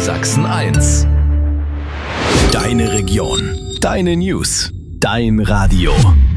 Sachsen 1. Deine Region, deine News, dein Radio.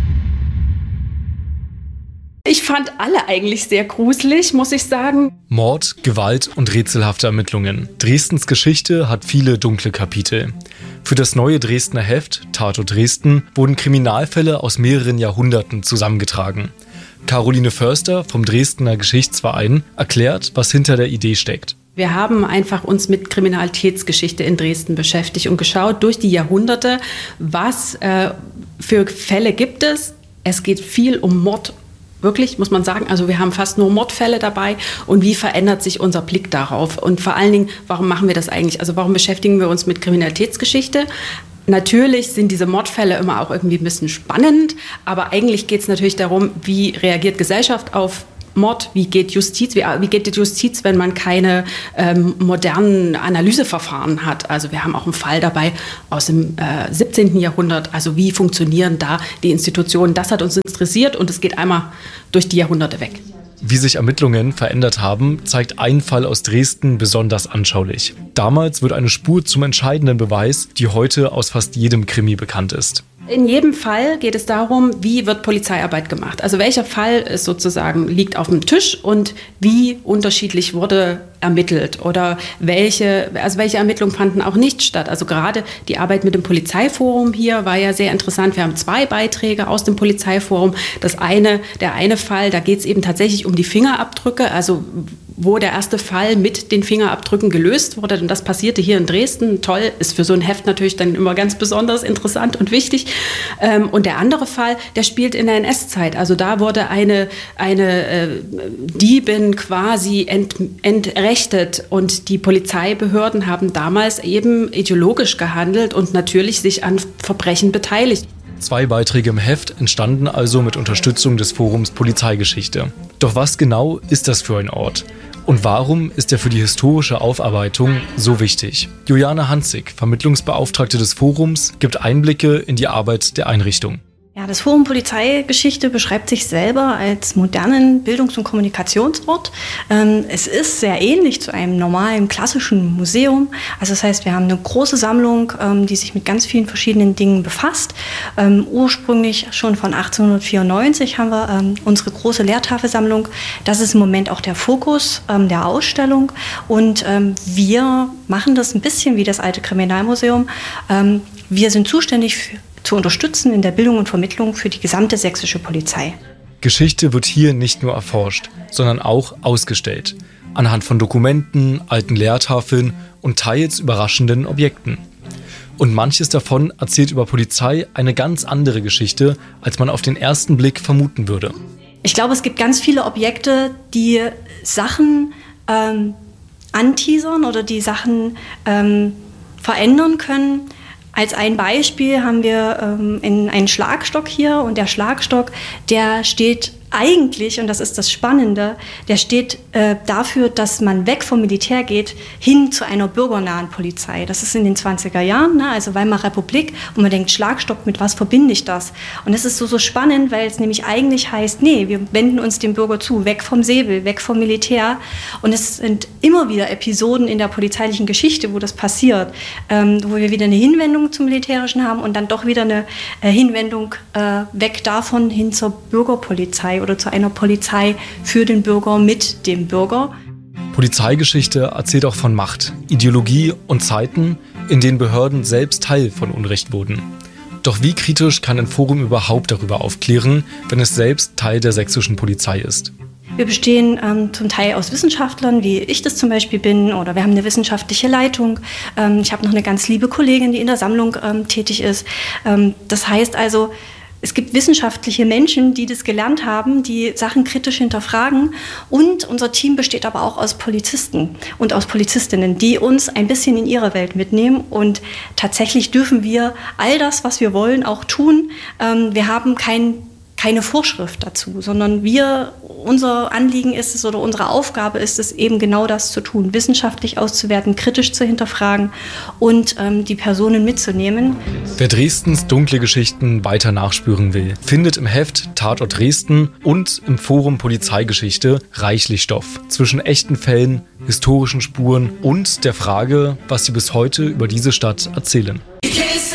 Ich fand alle eigentlich sehr gruselig, muss ich sagen. Mord, Gewalt und rätselhafte Ermittlungen. Dresdens Geschichte hat viele dunkle Kapitel. Für das neue Dresdner Heft, Tatort Dresden, wurden Kriminalfälle aus mehreren Jahrhunderten zusammengetragen. Caroline Förster vom Dresdner Geschichtsverein erklärt, was hinter der Idee steckt. Wir haben einfach uns mit Kriminalitätsgeschichte in Dresden beschäftigt und geschaut durch die Jahrhunderte, was für Fälle gibt es. Es geht viel um Mord. Wirklich, muss man sagen. Also wir haben fast nur Mordfälle dabei. Und wie verändert sich unser Blick darauf? Und vor allen Dingen, warum machen wir das eigentlich? Also warum beschäftigen wir uns mit Kriminalitätsgeschichte? Natürlich sind diese Mordfälle immer auch irgendwie ein bisschen spannend. Aber eigentlich geht es natürlich darum, wie reagiert Gesellschaft auf Mord, wie geht Justiz, wie geht die Justiz, wenn man keine modernen Analyseverfahren hat. Also wir haben auch einen Fall dabei aus dem 17. Jahrhundert. Also wie funktionieren da die Institutionen? Das hat uns interessiert und es geht einmal durch die Jahrhunderte weg. Wie sich Ermittlungen verändert haben, zeigt ein Fall aus Dresden besonders anschaulich. Damals wird eine Spur zum entscheidenden Beweis, die heute aus fast jedem Krimi bekannt ist. In jedem Fall geht es darum, wie wird Polizeiarbeit gemacht. Also welcher Fall ist sozusagen liegt auf dem Tisch und wie unterschiedlich wurde ermittelt oder welche Ermittlungen fanden auch nicht statt. Also gerade die Arbeit mit dem Polizeiforum hier war ja sehr interessant. Wir haben 2 Beiträge aus dem Polizeiforum. Der eine Fall, da geht es eben tatsächlich um die Fingerabdrücke, also wo der erste Fall mit den Fingerabdrücken gelöst wurde. Und das passierte hier in Dresden. Toll, ist für so ein Heft natürlich dann immer ganz besonders interessant und wichtig. Und der andere Fall, der spielt in der NS-Zeit. Also da wurde eine Diebin quasi entrechtet. Und die Polizeibehörden haben damals eben ideologisch gehandelt und natürlich sich an Verbrechen beteiligt. 2 Beiträge im Heft entstanden also mit Unterstützung des Forums Polizeigeschichte. Doch was genau ist das für ein Ort? Und warum ist er für die historische Aufarbeitung so wichtig? Juliane Hanzig, Vermittlungsbeauftragte des Forums, gibt Einblicke in die Arbeit der Einrichtung. Ja, das Forum Polizeigeschichte beschreibt sich selber als modernen Bildungs- und Kommunikationsort. Es ist sehr ähnlich zu einem normalen, klassischen Museum. Also das heißt, wir haben eine große Sammlung, die sich mit ganz vielen verschiedenen Dingen befasst. Ursprünglich schon von 1894 haben wir unsere große Lehrtafelsammlung. Das ist im Moment auch der Fokus der Ausstellung. Und wir machen das ein bisschen wie das alte Kriminalmuseum. Wir sind zuständig zu unterstützen in der Bildung und Vermittlung für die gesamte sächsische Polizei. Geschichte wird hier nicht nur erforscht, sondern auch ausgestellt. Anhand von Dokumenten, alten Lehrtafeln und teils überraschenden Objekten. Und manches davon erzählt über Polizei eine ganz andere Geschichte, als man auf den ersten Blick vermuten würde. Ich glaube, es gibt ganz viele Objekte, die Sachen anteasern oder die Sachen verändern können. Als ein Beispiel haben wir einen Schlagstock hier und der Schlagstock, der steht eigentlich, und das ist das Spannende, der steht dafür, dass man weg vom Militär geht, hin zu einer bürgernahen Polizei. Das ist in den 20er Jahren, ne? Also Weimarer Republik, und man denkt, Schlagstock, mit was verbinde ich das? Und das ist so spannend, weil es nämlich eigentlich heißt, nee, wir wenden uns dem Bürger zu, weg vom Säbel, weg vom Militär. Und es sind immer wieder Episoden in der polizeilichen Geschichte, wo das passiert, wo wir wieder eine Hinwendung zum Militärischen haben und dann doch wieder eine Hinwendung weg davon hin zur Bürgerpolizei oder zu einer Polizei für den Bürger, mit dem Bürger. Polizeigeschichte erzählt auch von Macht, Ideologie und Zeiten, in denen Behörden selbst Teil von Unrecht wurden. Doch wie kritisch kann ein Forum überhaupt darüber aufklären, wenn es selbst Teil der sächsischen Polizei ist? Wir bestehen zum Teil aus Wissenschaftlern, wie ich das zum Beispiel bin, oder wir haben eine wissenschaftliche Leitung. Ich habe noch eine ganz liebe Kollegin, die in der Sammlung tätig ist. Das heißt also, es gibt wissenschaftliche Menschen, die das gelernt haben, die Sachen kritisch hinterfragen. Und unser Team besteht aber auch aus Polizisten und aus Polizistinnen, die uns ein bisschen in ihre Welt mitnehmen. Und tatsächlich dürfen wir all das, was wir wollen, auch tun. Wir haben kein keine Vorschrift dazu, sondern unser Anliegen ist es oder unsere Aufgabe ist es eben genau das zu tun, wissenschaftlich auszuwerten, kritisch zu hinterfragen und die Personen mitzunehmen. Wer Dresdens dunkle Geschichten weiter nachspüren will, findet im Heft Tatort Dresden und im Forum Polizeigeschichte reichlich Stoff zwischen echten Fällen, historischen Spuren und der Frage, was sie bis heute über diese Stadt erzählen.